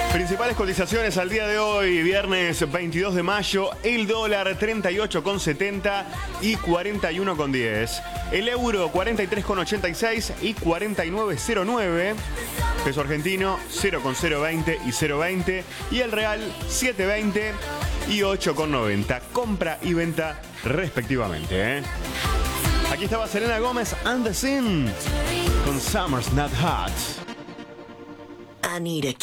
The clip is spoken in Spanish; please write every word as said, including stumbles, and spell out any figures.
Principales cotizaciones al día de hoy, viernes veintidós de mayo, el dólar treinta y ocho con setenta y cuarenta y uno con diez. El euro cuarenta y tres con ochenta y seis y cuarenta y nueve cero nueve. Peso argentino cero con cero veinte y cero veinte. Y el real siete veinte y ocho con noventa. Compra y venta respectivamente, ¿eh? Aquí estaba Selena Gómez and the Sin con Summer's Not Hot. I need a